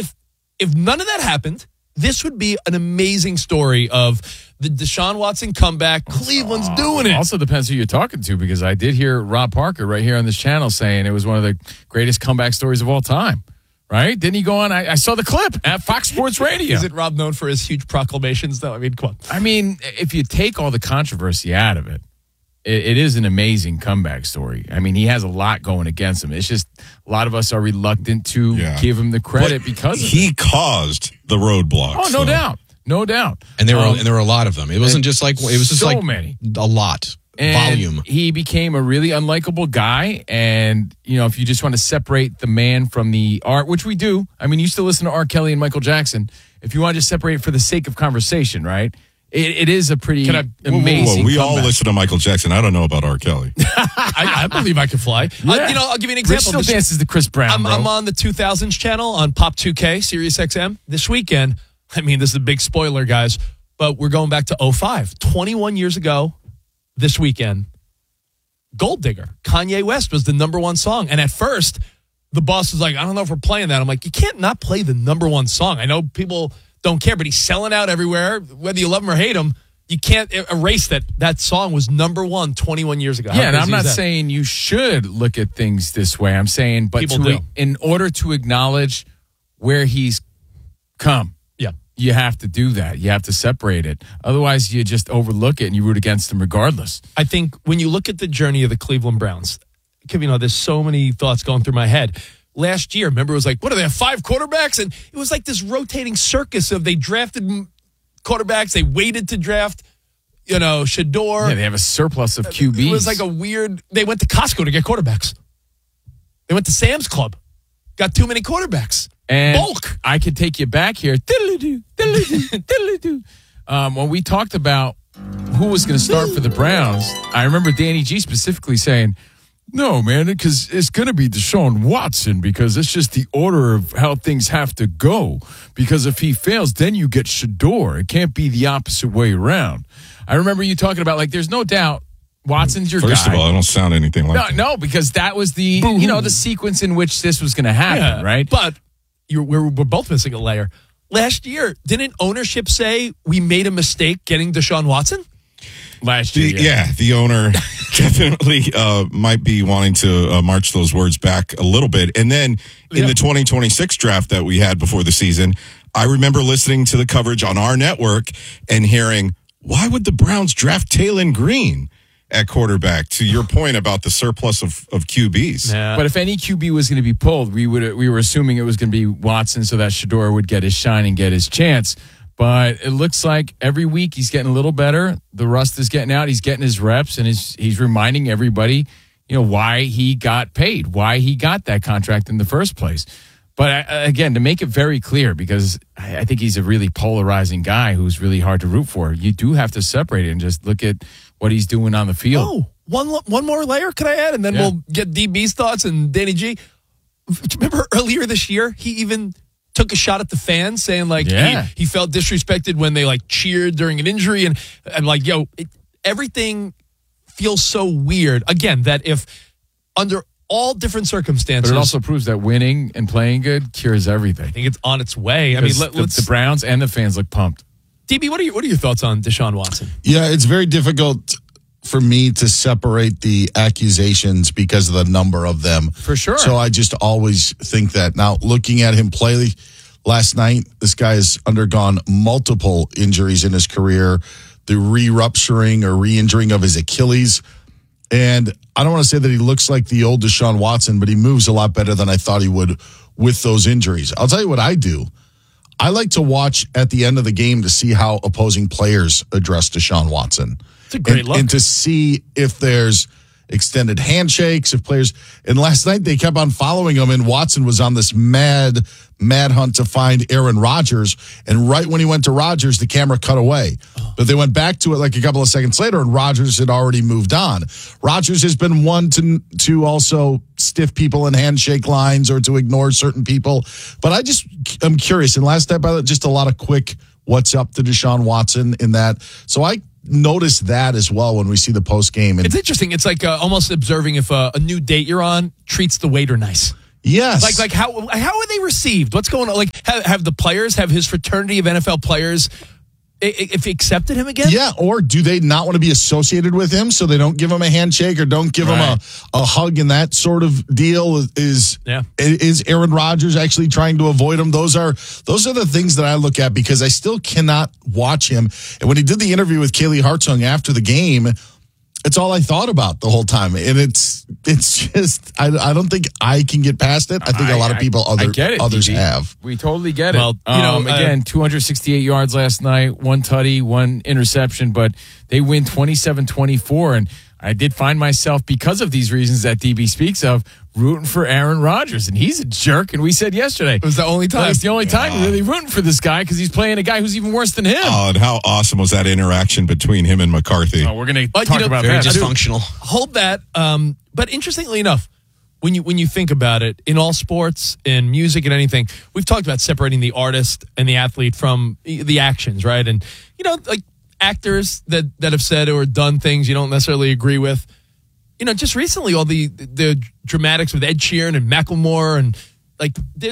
If none of that happened, this would be an amazing story of the Deshaun Watson comeback. Cleveland's doing it. Also depends who you're talking to, because I did hear Rob Parker right here on this channel saying it was one of the greatest comeback stories of all time. Right? Didn't he go on? I saw the clip at Fox Sports Radio. Is it Rob known for his huge proclamations, though? I mean, come on. I mean, if you take all the controversy out of it, it is an amazing comeback story. I mean, he has a lot going against him. It's just a lot of us are reluctant to give him the credit because he caused the roadblocks. Oh, no doubt. No doubt. And there were a lot of them. It wasn't just like, it was just so like many. A lot. And volume. He became a really unlikable guy. And, if you just want to separate the man from the art, which we do. I mean, you still listen to R. Kelly and Michael Jackson. If you want to just separate it for the sake of conversation, right? It is a pretty amazing We all comeback. listen to Michael Jackson. I don't know about R. Kelly. I believe I can fly. Yeah. I'll give you an example. Rich still dances to Chris Brown, I'm on the 2000s channel on Pop 2K, Sirius XM. This weekend, I mean, this is a big spoiler, guys, but we're going back to 05. 21 years ago this weekend, Gold Digger, Kanye West was the number one song. And at first, the boss was like, I don't know if we're playing that. I'm like, you can't not play the number one song. I know people don't care, but he's selling out everywhere. Whether you love him or hate him, you can't erase that song was number one 21 years ago. Yeah, and I'm not saying you should look at things this way. I'm saying, but in order to acknowledge where he's come, you have to do that. You have to separate it. Otherwise, you just overlook it and you root against them regardless. I think when you look at the journey of the Cleveland Browns, there's so many thoughts going through my head. Last year, remember, it was like, what do they have, 5 quarterbacks? And it was like this rotating circus of they drafted quarterbacks. They waited to draft, Shador. Yeah, they have a surplus of QBs. It was like they went to Costco to get quarterbacks. They went to Sam's Club. Got too many quarterbacks. And bulk. I could take you back here. When we talked about who was going to start for the Browns, I remember Danny G specifically saying, no, man, because it's going to be Deshaun Watson because it's just the order of how things have to go. Because if he fails, then you get Shador. It can't be the opposite way around. I remember you talking about, there's no doubt Watson's your guy. First of all, I don't sound anything like that. No, because that was the the sequence in which this was going to happen, right? But we're both missing a layer. Last year, didn't ownership say we made a mistake getting Deshaun Watson? Last year, the owner definitely might be wanting to march those words back a little bit. And then in the 2026 draft that we had before the season, I remember listening to the coverage on our network and hearing, why would the Browns draft Taylon Green at quarterback? To your point about the surplus of QBs. Yeah. But if any QB was going to be pulled, we were assuming it was going to be Watson so that Shador would get his shine and get his chance. But it looks like every week he's getting a little better. The rust is getting out. He's getting his reps, and he's reminding everybody, why he got paid, why he got that contract in the first place. But again, to make it very clear, because I think he's a really polarizing guy who's really hard to root for, you do have to separate it and just look at what he's doing on the field. Oh, one more layer could I add? And then we'll get DB's thoughts and Danny G. Remember earlier this year, he even took a shot at the fans saying he felt disrespected when they cheered during an injury and everything feels so weird. Again, that if under all different circumstances. But it also proves that winning and playing good cures everything. I think it's on its way. I mean, the Browns and the fans look pumped. DB, what are your thoughts on Deshaun Watson? Yeah, it's very difficult for me to separate the accusations because of the number of them. For sure. So I just always think that. Now, looking at him play last night. This guy has undergone multiple injuries in his career, the re-rupturing or re-injuring of his Achilles. And I don't want to say that he looks like the old Deshaun Watson, but he moves a lot better than I thought he would with those injuries. I'll tell you what I do. I like to watch at the end of the game to see how opposing players address Deshaun Watson. It's a great look. And to see if there's extended handshakes, if players. And last night they kept on following him, and Watson was on this mad hunt to find Aaron Rodgers. And right when he went to Rodgers, the camera cut away. But they went back to it like a couple of seconds later, and Rodgers had already moved on. Rodgers has been one to also stiff people in handshake lines or to ignore certain people. But I'm curious. And last night, by the way, just a lot of quick what's up to Deshaun Watson in that. So I notice that as well when we see the post game. It's interesting. It's like almost observing if a new date you're on treats the waiter nice. Yes. Like how are they received? What's going on? Like have the players, have his fraternity of NFL players, if he accepted him again? Yeah, or do they not want to be associated with him so they don't give him a handshake or don't give him a hug and that sort of deal? Is Aaron Rodgers actually trying to avoid him? Those are the things that I look at because I still cannot watch him. And when he did the interview with Kaylee Hartung after the game, it's all I thought about the whole time. And it's just, I don't think I can get past it. I think a lot of people, others have. We totally get it. Well, again, 268 yards last night, 1 tutty, 1 interception, but they win 27-24. And I did find myself, because of these reasons that DB speaks of, rooting for Aaron Rodgers. And he's a jerk. And we said yesterday. It was the only time. It's the only time you're really rooting for this guy because he's playing a guy who's even worse than him. Oh, and how awesome was that interaction between him and McCarthy? Oh, we're going to talk about very that. dysfunctional. Hold that. But interestingly enough, when you think about it, in all sports, in music and anything, we've talked about separating the artist and the athlete from the actions, right? And, like actors that have said or done things you don't necessarily agree with. Just recently, all the dramatics with Ed Sheeran and Macklemore, and like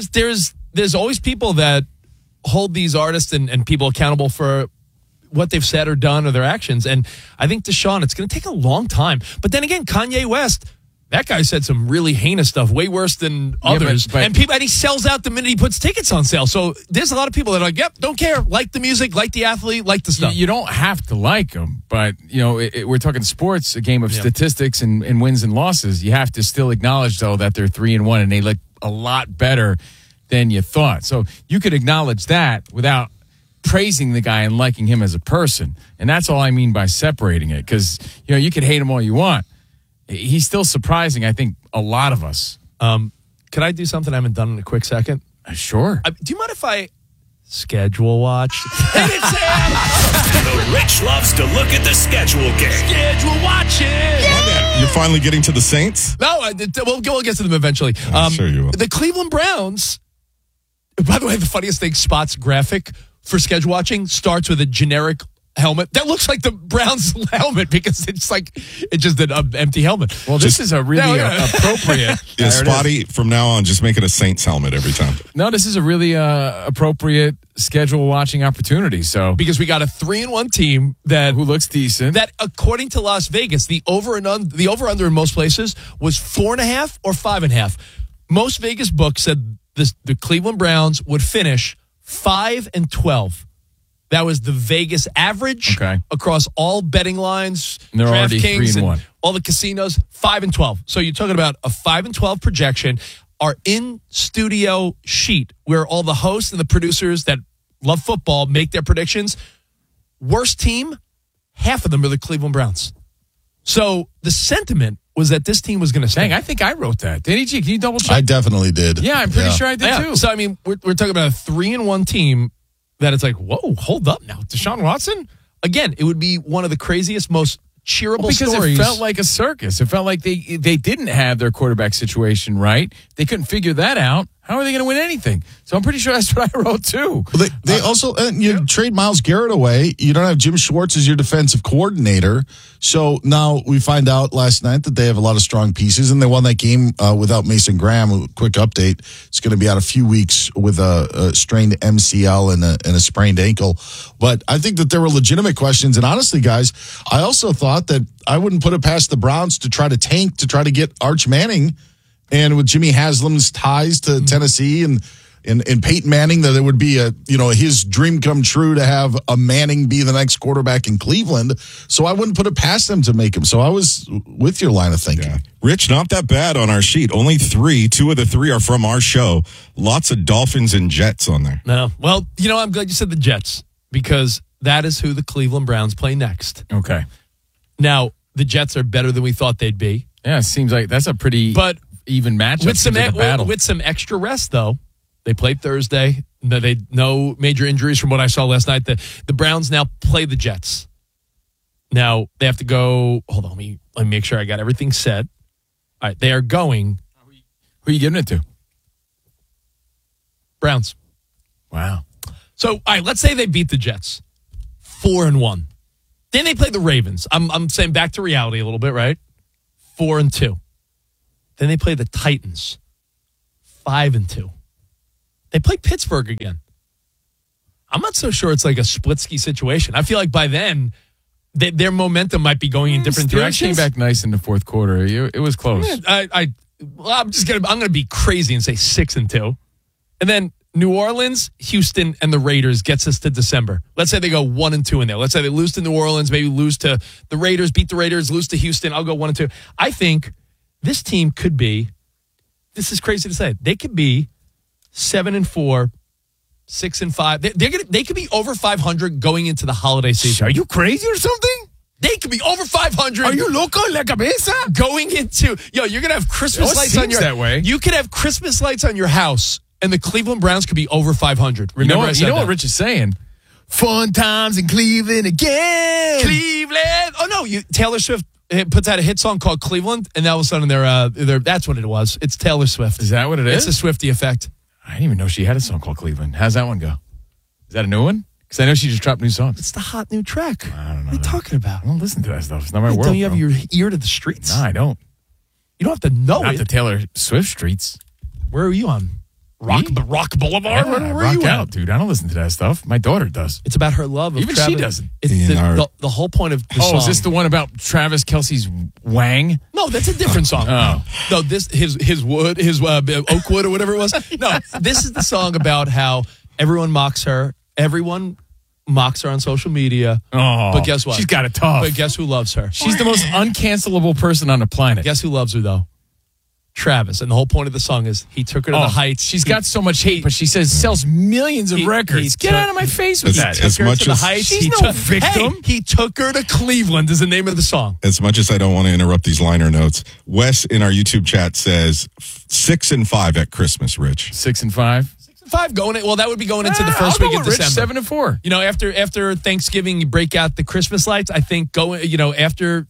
there's always people that hold these artists and people accountable for what they've said or done or their actions. And I think Deshaun, it's going to take a long time. But then again, Kanye West, that guy said some really heinous stuff, way worse than others. And he sells out the minute he puts tickets on sale. So there's a lot of people that are like, yep, don't care, like the music, like the athlete, like the stuff. You don't have to like him, but we're talking sports, a game of statistics and wins and losses. You have to still acknowledge though that they're 3-1 and they look a lot better than you thought. So you could acknowledge that without praising the guy and liking him as a person. And that's all I mean by separating it, because you could hate him all you want. He's still surprising, I think, a lot of us. Could I do something I haven't done in a quick second? Sure. Do you mind if I schedule watch? The Rich loves to look at the schedule game. Schedule watching. You're finally getting to the Saints? No, we'll get to them eventually. I'm sure you will. The Cleveland Browns, by the way, the funniest thing, Spot's graphic for schedule watching starts with a generic helmet that looks like the Browns helmet because it's just an empty helmet. Well, this is a really appropriate. Yeah, Spotty, from now on, just make it a Saints helmet every time. No, this is a really appropriate schedule watching opportunity. So because we got a 3-1 team who looks decent. That according to Las Vegas, the over under in most places was 4.5 or 5.5. Most Vegas books said the Cleveland Browns would finish 5-12. That was the Vegas average across all betting lines, DraftKings, and all the casinos, 5-12. So you're talking about a 5-12 projection. Our in-studio sheet where all the hosts and the producers that love football make their predictions. Worst team, half of them are the Cleveland Browns. So the sentiment was that this team was going to stay. I think I wrote that. Danny G, can you double check? I definitely did. Yeah, I'm pretty sure I did too. So, I mean, we're talking about a 3-1 team that it's like, whoa, hold up now. Deshaun Watson? Again, it would be one of the craziest, most cheerable stories. Because it felt like a circus. It felt like they didn't have their quarterback situation right. They couldn't figure that out. How are they going to win anything? So I'm pretty sure that's what I wrote too. Well, they also trade Myles Garrett away. You don't have Jim Schwartz as your defensive coordinator. So now we find out last night that they have a lot of strong pieces, and they won that game without Mason Graham. Quick update: it's going to be out a few weeks with a strained MCL and a sprained ankle. But I think that there were legitimate questions, and honestly, guys, I also thought that I wouldn't put it past the Browns to try to tank to try to get Arch Manning. And with Jimmy Haslam's ties to Tennessee and in Peyton Manning, that it would be his dream come true to have a Manning be the next quarterback in Cleveland. So I wouldn't put it past them to make him. So I was with your line of thinking. Yeah. Rich, not that bad on our sheet. Only 3. 2 of the 3 are from our show. Lots of Dolphins and Jets on there. No. Well, I'm glad you said the Jets because that is who the Cleveland Browns play next. Okay. Now, the Jets are better than we thought they'd be. Yeah, it seems like that's a pretty even matchup. With some extra rest, though. They played Thursday. No major injuries from what I saw last night. The Browns now play the Jets. Now, they have to go. Hold on. Let me make sure I got everything set. All right. They are going. Who are you giving it to? Browns. Wow. So, all right. Let's say they beat the Jets 4-1. Then they play the Ravens. I'm saying back to reality a little bit, right? 4-2. Then they play the Titans 5-2. They play Pittsburgh again. I'm not so sure it's like a Splitsky situation. I feel like by then, their momentum might be going in different directions. Came back nice in the fourth quarter. It was close. I'm gonna be crazy and say 6-2, and then New Orleans, Houston, and the Raiders gets us to December. Let's say they go 1-2 in there. Let's say they lose to New Orleans, maybe lose to the Raiders, beat the Raiders, lose to Houston. I'll go 1-2. I think this team could be. This is crazy to say. They could be 7-4, 6-5. They could be over 500 going into the holiday season. Are you crazy or something? They could be over 500. Are you loco la cabeza? Going into you're gonna have Christmas lights on your. That way. You could have Christmas lights on your house, and the Cleveland Browns could be over 500. Remember, you know what Rich is saying? Fun times in Cleveland again. Cleveland. Oh no, Taylor Swift puts out a hit song called Cleveland, and all of a sudden they're that's what it was. It's Taylor Swift. Is that what it is? It's a Swiftie effect. I didn't even know she had a song called Cleveland. How's that one go? Is that a new one? Because I know she just dropped new songs. It's the hot new track. I don't know. What are you talking about? I don't listen to that stuff. It's not my world. Don't you have your ear to the streets? No, I don't. You don't have to know Not it. the Taylor Swift streets. Where are you on? Rock Boulevard? Yeah, Where are rock you out, at? dude. I don't listen to that stuff. My daughter does. It's about her love of Even Travis. she doesn't. It's the whole point of the song. Is this the one about Travis Kelce's wang? No, that's a different song. Oh. No, this his Oakwood or whatever it was. No, this is the song about how everyone mocks her. Everyone mocks her on social media. Oh, but guess what? She's got it tough. But guess who loves her? She's the most uncancelable person on the planet. Guess who loves her, though? Travis. And the whole point of the song is he took her to the heights. She's got so much hate, but she says sells millions of records. Get out of my face with that. As much as she's no victim. He took her to Cleveland is the name of the song. As much as I don't want to interrupt these liner notes, Wes in our YouTube chat says 6-5 at Christmas, Rich. 6-5? 5 going in. Well, that would be going into the first week of December. 7-4. You know, after Thanksgiving, you break out the Christmas lights. I think after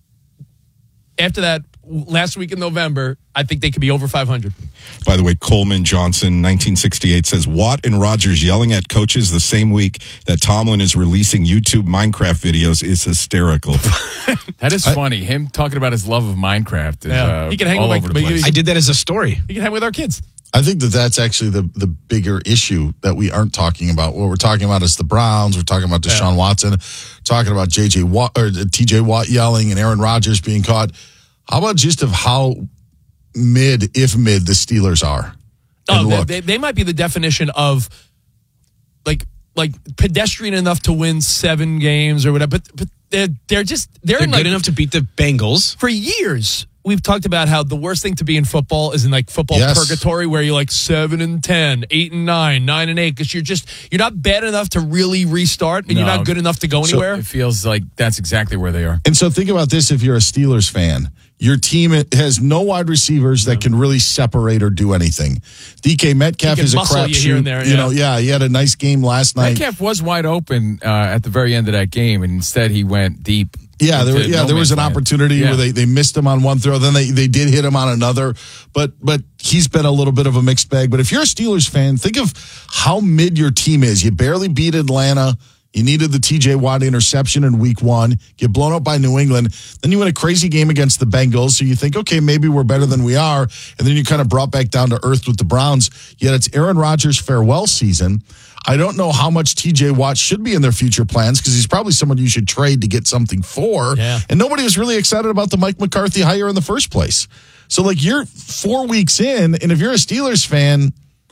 that last week in November, I think they could be over 500. By the way, Coleman Johnson, 1968, says Watt and Rodgers yelling at coaches the same week that Tomlin is releasing YouTube Minecraft videos is hysterical. That is funny. Him talking about his love of Minecraft is he can hang all with over the place. I did that as a story. He can hang with our kids. I think that's actually the bigger issue that we aren't talking about. What we're talking about is the Browns. We're talking about Deshaun Watson. Talking about TJ Watt yelling and Aaron Rodgers being caught. How about just of how mid the Steelers are? Oh, they might be the definition of like pedestrian enough to win 7 games or whatever. But they're good enough to beat the Bengals. For years, we've talked about how the worst thing to be in football is in like football purgatory, where you're like 7-10, 8-9, 9-8, because you're not bad enough to really restart, and you're not good enough to go anywhere. It feels like that's exactly where they are. And so think about this: if you're a Steelers fan, your team has no wide receivers that can really separate or do anything. DK Metcalf is a crapshoot. He had a nice game last night. Metcalf was wide open at the very end of that game, and instead he went deep. Yeah, there was an opportunity where they missed him on one throw. Then they did hit him on another. But he's been a little bit of a mixed bag. But if you're a Steelers fan, think of how mid your team is. You barely beat Atlanta. You needed the TJ Watt interception in week 1. Get blown up by New England. Then you win a crazy game against the Bengals. So you think, okay, maybe we're better than we are. And then you kind of brought back down to earth with the Browns. Yet it's Aaron Rodgers' farewell season. I don't know how much TJ Watt should be in their future plans because he's probably someone you should trade to get something for. Yeah. And nobody was really excited about the Mike McCarthy hire in the first place. So, you're 4 weeks in, and if you're a Steelers fan,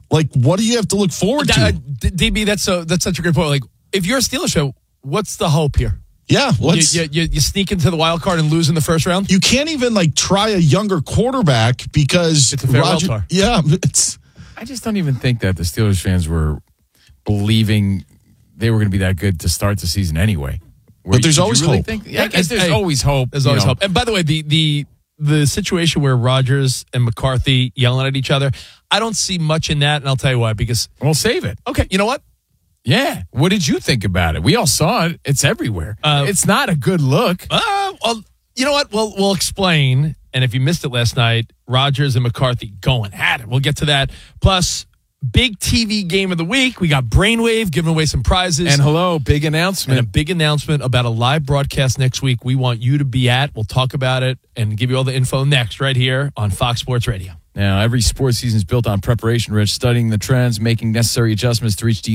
Like, what do you have to look forward to? DB, that's such a great point. Like, if you're a Steelers fan, what's the hope here? Yeah, you sneak into the wild card and lose in the first round? You can't even try a younger quarterback because it's a farewell tour. Yeah, I just don't even think that the Steelers fans were believing they were going to be that good to start the season anyway. But there's always hope. I guess there's always hope. There's always hope. And by the way, the situation where Rodgers and McCarthy yelling at each other, I don't see much in that, and I'll tell you why. Because we'll save it. Okay, you know what? Yeah. What did you think about it? We all saw it. It's everywhere. It's not a good look. Well, you know what? We'll explain. And if you missed it last night, Rodgers and McCarthy going at it. We'll get to that. Plus, big TV game of the week. We got Brainwave giving away some prizes. And big announcement. And a big announcement about a live broadcast next week we want you to be at. We'll talk about it and give you all the info next right here on Fox Sports Radio. Now, every sports season is built on preparation, Rich, studying the trends, making necessary adjustments to reach the